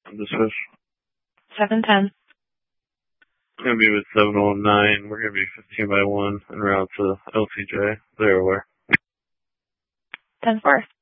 This fish. 710. Gonna be with 719. We're gonna be 15 by 1 en route to LCJ. They're aware. 10-4.